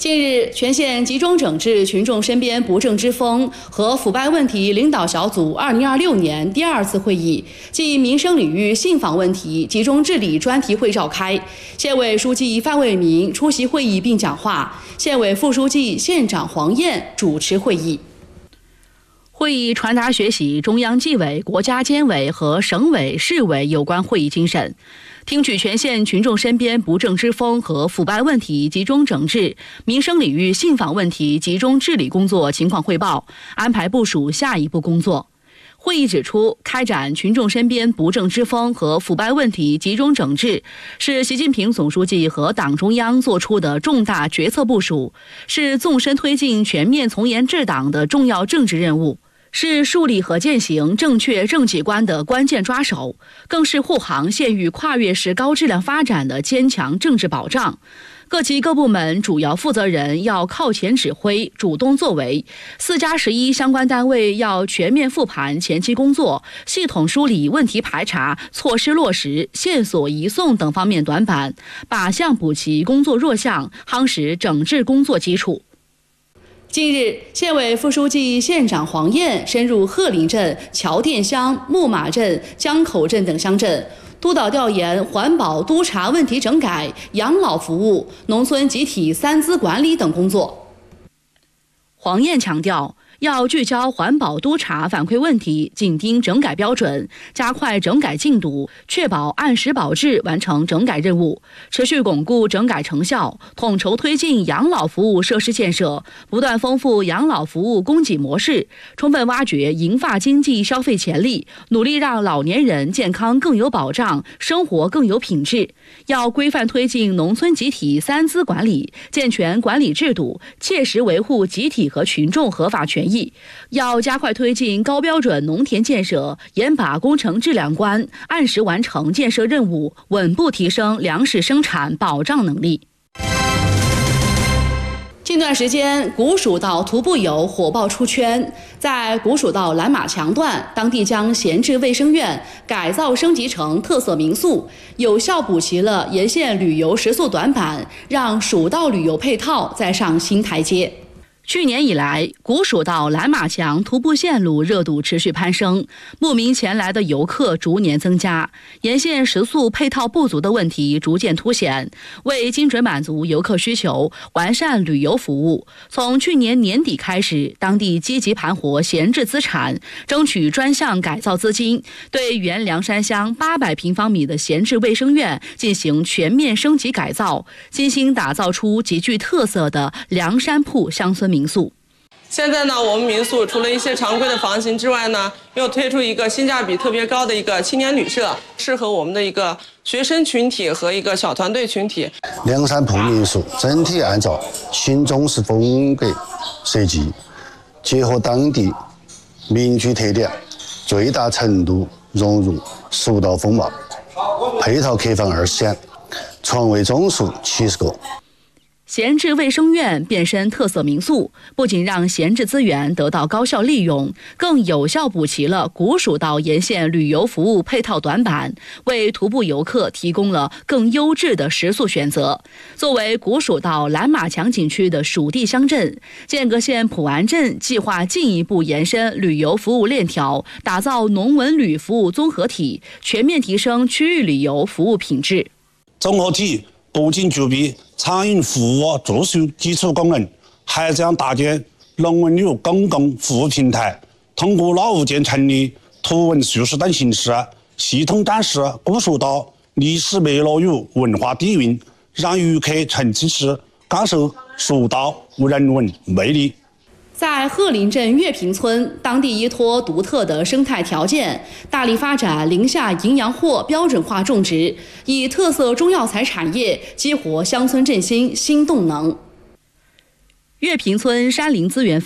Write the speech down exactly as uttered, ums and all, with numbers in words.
近日，全县集中整治群众身边不正之风和腐败问题领导小组二零二六年第二次会议暨民生领域信访问题集中治理专题会召开。县委书记范卫民出席会议并讲话，县委副书记、县长黄燕主持会议。会议传达学习中央纪委、国家监委和省委、市委有关会议精神，听取全县群众身边不正之风和腐败问题集中整治、民生领域信访问题集中治理工作情况汇报，安排部署下一步工作。会议指出，开展群众身边不正之风和腐败问题集中整治，是习近平总书记和党中央作出的重大决策部署，是纵深推进全面从严治党的重要政治任务，是树立和践行正确政绩观的关键抓手，更是护航县域跨越式高质量发展的坚强政治保障。各级各部门主要负责人要靠前指挥、主动作为，四加十一相关单位要全面复盘前期工作，系统梳理问题排查、措施落实、线索移送等方面短板，靶向补齐工作弱项，夯实整治工作基础。近日，县委副书记、县长黄燕深入鹤林镇、桥店乡、木马镇、江口镇等乡镇，督导调研环保督查问题整改、养老服务、农村集体三资管理等工作。黄燕强调，要聚焦环保督查反馈问题，紧盯整改标准，加快整改进度，确保按时保质完成整改任务，持续巩固整改成效，统筹推进养老服务设施建设，不断丰富养老服务供给模式，充分挖掘银发经济消费潜力，努力让老年人健康更有保障，生活更有品质。要规范推进农村集体三资管理，健全管理制度，切实维护集体和群众合法权益。要加快推进高标准农田建设，严把工程质量关，按时完成建设任务，稳步提升粮食生产保障能力。近段时间，古蜀道徒步游火爆出圈。在古蜀道蓝马墙段，当地将闲置卫生院改造升级成特色民宿，有效补齐了沿线旅游食宿短板，让蜀道旅游配套再上新台阶。去年以来，古蜀道蓝马墙徒步线路热度持续攀升，慕名前来的游客逐年增加，沿线食宿配套不足的问题逐渐凸显。为精准满足游客需求，完善旅游服务，从去年年底开始，当地积极盘活闲置资产，争取专项改造资金，对原凉山乡八百平方米的闲置卫生院进行全面升级改造，精心打造出极具特色的凉山铺乡村民宿。 现在呢，我们民宿除了一些常规的房型之外呢，又推出一个性价比特别高的一个青年旅社，适合我们的一个学生群体和一个小团队群体。 凉山铺民宿整体按照新中式风格设计，结合当地民居特点，最大程度融入蜀道风貌，配套客房二十间，床位总数七十个。 闲置卫生院变身特色民宿，不仅让闲置资源得到高效利用，更有效补齐了古蜀道沿线旅游服务配套短板，为徒步游客提供了更优质的食宿选择。作为古蜀道蓝马墙景区的属地乡镇，间隔县普安镇计划进一步延伸旅游服务链条，打造农文旅服务综合体，全面提升区域旅游服务品质。 综合体不仅具备餐饮服务住宿基础功能，还将搭建农文旅公共服务平台，通过老物件陈列、图文叙事等形式，系统展示古蜀道历史脉络与文化底蕴，让游客沉浸式感受蜀道人文魅力。 在鹤林镇月平村，当地依托独特的生态条件，大力发展林下营养货标准化种植，以特色中药材产业激活乡村振兴新动能。月平村山林资源